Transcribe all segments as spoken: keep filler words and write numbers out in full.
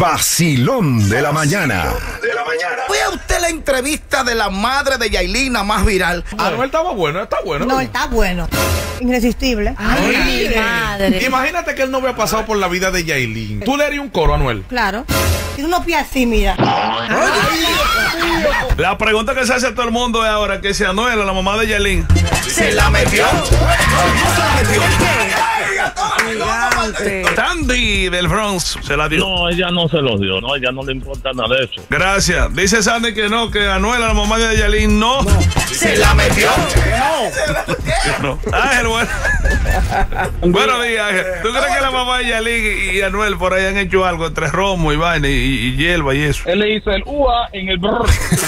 Vacilón de la mañana. ¿Fue a usted la entrevista de la madre de Yailina más viral? Anuel estaba bueno, está bueno. No, está bueno. Irresistible. Ay, Ay, madre. Imagínate que él no había pasado por la vida de Yailin. ¿Tú le harías un coro a Anuel? Claro. Tiene unos pies así, mira. La pregunta que se hace a todo el mundo es ahora que si Anuel, la mamá de Yailin, se la metió. Sandy del Bronx se la dio. No, ella no se lo dio, no, ella no le importa nada de eso. Gracias. Dice Sandy que no, que Anuel, la mamá de Yailin, no. no. Se la metió. No. Ángel, bueno. Buenos días, Ángel. ¿Tú crees que la mamá de Yailin y Anuel por ahí han hecho algo entre romo y vaina y, y, y hierba y eso? Él le hizo el U A en el brr.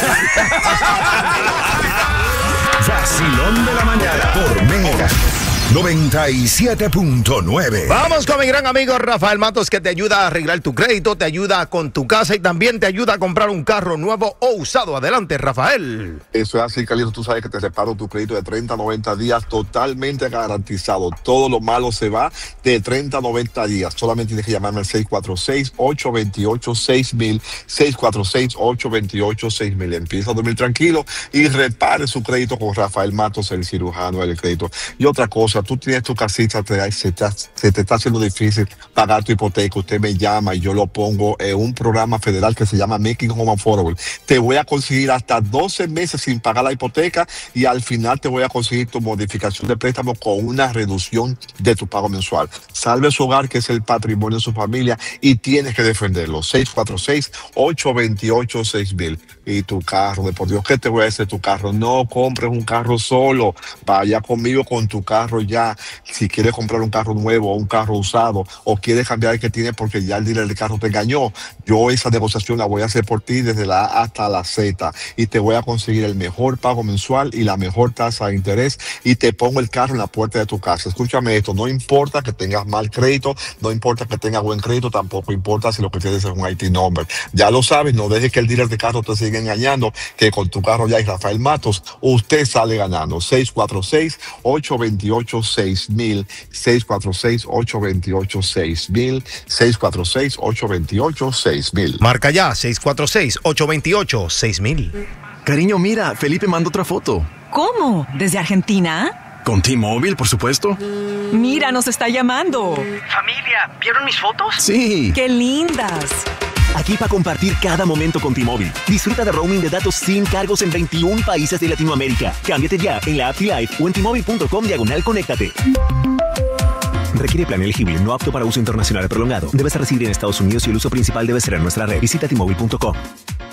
Vacilón de la mañana por Mega noventa y siete punto nueve. Vamos con mi gran amigo Rafael Matos, que te ayuda a arreglar tu crédito, te ayuda con tu casa y también te ayuda a comprar un carro nuevo o usado. Adelante, Rafael. Eso es así, Carlitos. Tú sabes que te reparo tu crédito de treinta a noventa días totalmente garantizado. Todo lo malo se va de treinta a noventa días. Solamente tienes que llamarme al seis cuatro seis, ocho dos ocho, seis mil, seis cuatro seis, ocho dos ocho, seis mil. Empieza a dormir tranquilo y repare su crédito con Rafael Matos, el cirujano del crédito. Y otra cosa, tú tienes tu casita, te, se, te, se te está haciendo difícil pagar tu hipoteca, usted me llama y yo lo pongo en un programa federal que se llama Making Home Affordable. Te voy a conseguir hasta doce meses sin pagar la hipoteca y al final te voy a conseguir tu modificación de préstamo con una reducción de tu pago mensual. Salve su hogar, que es el patrimonio de su familia, y tienes que defenderlo. seis cuatro seis, ocho dos ocho, seis mil. Y tu carro, de por Dios, ¿qué te voy a decir tu carro? No compres un carro solo, vaya conmigo con tu carro ya. Si quieres comprar un carro nuevo o un carro usado o quieres cambiar el que tienes porque ya el dealer del carro te engañó, yo esa negociación la voy a hacer por ti desde la A hasta la Z y te voy a conseguir el mejor pago mensual y la mejor tasa de interés y te pongo el carro en la puerta de tu casa. Escúchame esto, no importa que tengas mal crédito, no importa que tengas buen crédito, tampoco importa si lo que tienes es un I T number. Ya lo sabes, no dejes que el dealer de carro te siga engañando, que con tu carro ya hay Rafael Matos, usted sale ganando. seis cuatro seis, ocho dos ocho, seis mil, seis cuatro seis, ocho dos ocho, seis mil, seis cuatro seis, ocho dos ocho, seis mil. Marca ya, seis cuatro seis, ocho dos ocho, seis mil. Cariño, mira, Felipe mandó otra foto. ¿Cómo? ¿Desde Argentina? Con T-Mobile, por supuesto. Mira, nos está llamando. Familia, ¿vieron mis fotos? Sí. ¡Qué lindas! Aquí para compartir cada momento con T-Mobile. Disfruta de roaming de datos sin cargos en veintiún países de Latinoamérica. Cámbiate ya en la app T-Life o en T-Mobile punto com diagonal conéctate. Requiere plan elegible, no apto para uso internacional prolongado. Debes residir en Estados Unidos y el uso principal debe ser en nuestra red. Visita T Mobile punto com.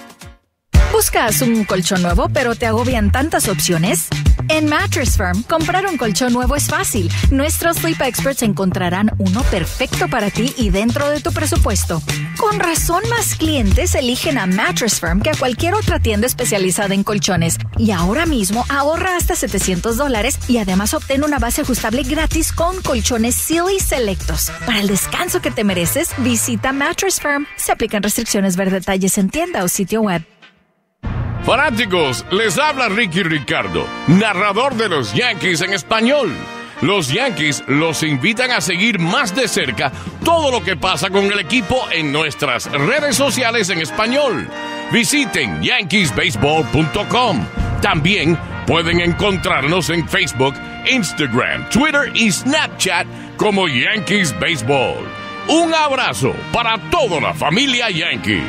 ¿Buscas un colchón nuevo, pero te agobian tantas opciones? En Mattress Firm, comprar un colchón nuevo es fácil. Nuestros Sleep Experts encontrarán uno perfecto para ti y dentro de tu presupuesto. Con razón, más clientes eligen a Mattress Firm que a cualquier otra tienda especializada en colchones. Y ahora mismo ahorra hasta setecientos dólares y además obtén una base ajustable gratis con colchones Sealy selectos. Para el descanso que te mereces, visita Mattress Firm. Se aplican restricciones. Ver detalles en tienda o sitio web. Fanáticos, les habla Ricky Ricardo, narrador de los Yankees en español. Los Yankees los invitan a seguir más de cerca todo lo que pasa con el equipo en nuestras redes sociales en español. Visiten yankees baseball punto com. También pueden encontrarnos en Facebook, Instagram, Twitter y Snapchat como Yankees Baseball. Un abrazo para toda la familia Yankee.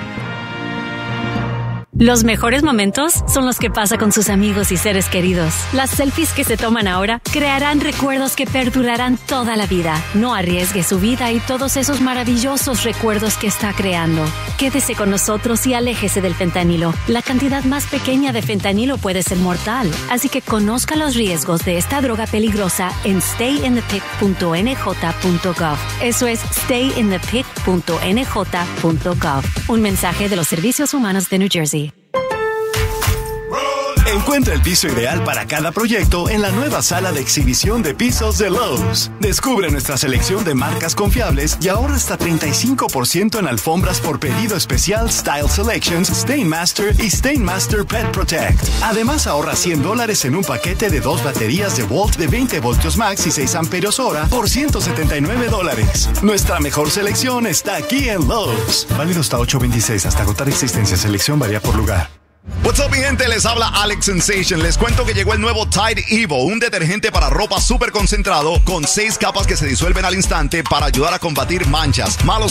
Los mejores momentos son los que pasa con sus amigos y seres queridos. Las selfies que se toman ahora crearán recuerdos que perdurarán toda la vida. No arriesgue su vida y todos esos maravillosos recuerdos que está creando. Quédese con nosotros y aléjese del fentanilo. La cantidad más pequeña de fentanilo puede ser mortal. Así que conozca los riesgos de esta droga peligrosa en stay in the pic punto n j punto gov. Eso es stay in the pic punto n j punto gov. Un mensaje de los Servicios Humanos de New Jersey. Encuentra el piso ideal para cada proyecto en la nueva sala de exhibición de pisos de Lowe's. Descubre nuestra selección de marcas confiables y ahorra hasta treinta y cinco por ciento en alfombras por pedido especial Style Selections, Stainmaster y Stainmaster Pet Protect. Además, ahorra cien dólares en un paquete de dos baterías de Volt de veinte voltios max y seis amperios hora por ciento setenta y nueve dólares. Nuestra mejor selección está aquí en Lowe's. Válido hasta ocho veintiséis, hasta agotar existencia. Selección varía por lugar. What's up, mi gente? Les habla Alex Sensation. Les cuento que llegó el nuevo Tide Evo, un detergente para ropa súper concentrado con seis capas que se disuelven al instante para ayudar a combatir manchas, malos